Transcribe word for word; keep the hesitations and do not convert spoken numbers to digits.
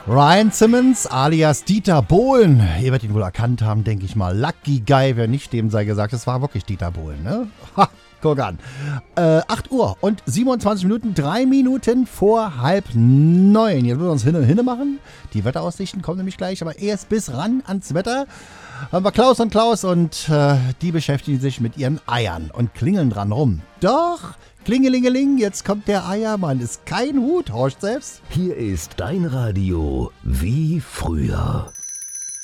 Ryan Simmons alias Dieter Bohlen. Ihr werdet ihn wohl erkannt haben, denke ich mal. Lucky Guy, wer nicht, dem sei gesagt, es war wirklich Dieter Bohlen, ne? Ha, guck an. Äh, acht Uhr und siebenundzwanzig Minuten, drei Minuten vor halb neun. Jetzt müssen wir uns hin und hin machen. Die Wetteraussichten kommen nämlich gleich, aber erst bis ran ans Wetter haben wir Klaus und Klaus und äh, die beschäftigen sich mit ihren Eiern und klingeln dran rum. Doch, klingelingeling, jetzt kommt der Eiermann. Ist kein Hut, horcht selbst. Hier ist dein Radio wie früher.